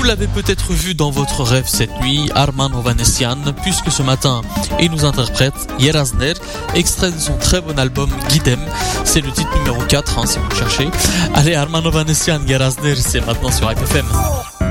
l'avez peut-être vu dans votre rêve cette nuit, Arman Hovhanessian, puisque ce matin, il nous interprète Yerazner, extrait de son très bon album Guidem. C'est le titre numéro 4, si vous le cherchez. Allez, Arman Hovhanessian, Yerazner, c'est maintenant sur IPFM.